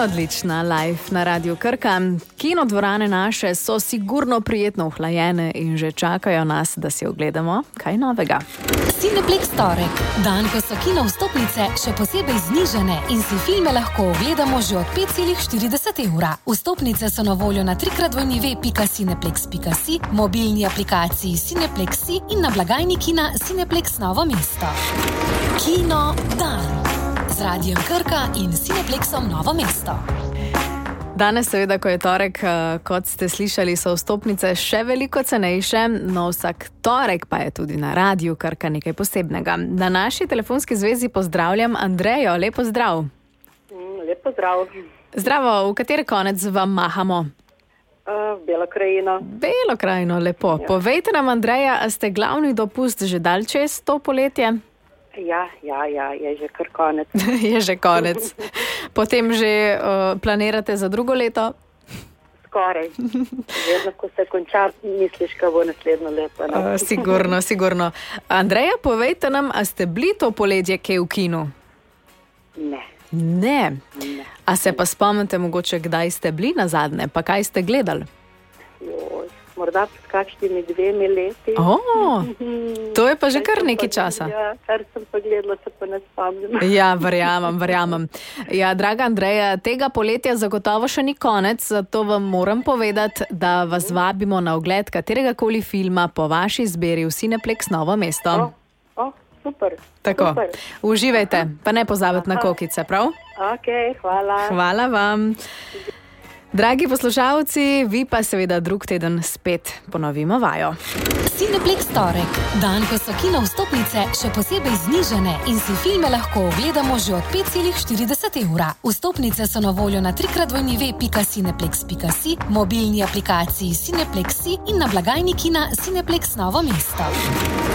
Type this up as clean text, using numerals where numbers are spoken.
Odlična, live na Radiu Krka. Kinodvorane naše so sigurno prijetno ohlajene in že čakajo nas, da si ogledamo kaj novega. Cineplex torek, dan, ko so kino vstopnice še posebej znižane in si filme lahko ogledamo že od 5,40 evra. Vstopnice so na voljo na www.cineplex.si, mobilni aplikaciji Cineplexi in na blagajni kina Cineplex Novo mesto. Kino dan z Radijem Krka in Cineplexom Novo mesto. Danes seveda, ko je torek, kot ste slišali, so vstopnice še veliko cenejše, no vsak torek pa je tudi na Radiu Krka nekaj posebnega. Na naši telefonski zvezi pozdravljam Andrejo. Lep pozdrav. Lep pozdrav. Zdravo, v kateri konec vam mahamo? Belo krajino. Belo krajino, lepo. Ja. Povejte nam, Andreja, a ste glavni dopust že dal čez to poletje? Ja, je že kar konec. Je že konec. Potem že planirate za drugo leto? Skoraj. Vedno, ko se konča, misliš, kako bo naslednjo leto. No? Sigurno. Andreja, povejte nam, a ste bili to poletje kje v kinu? Ne. A se pa spomnite mogoče, kdaj ste bili nazadnje, pa kaj ste gledali? Morda pred kakšnimi 2 leti. To je pa že kar nekaj časa. Ja, kar sem pa gledala, se pa ne spomnim. Ja, verjamem. Ja, draga Andreja, tega poletja zagotovo še ni konec, zato vam moram povedati, da vas vabimo na ogled kateregakoli filma po vaši izbiri v Cineplex Novo mesto. Super. Tako, super. Uživajte, pa ne pozabite na kokice, prav? Ok, hvala. Hvala vam. Dragi poslušalci, vi pa seveda drug teden spet ponovimo vajo. Cineplex torek, dan, ko so kino vstopnice še posebej znižane in si filme lahko ogledamo že od 5,40 evra. Vstopnice so na voljo na www.cineplex.si, mobilni aplikaciji Cineplexi in na blagajni kina Cineplex Novo mesto.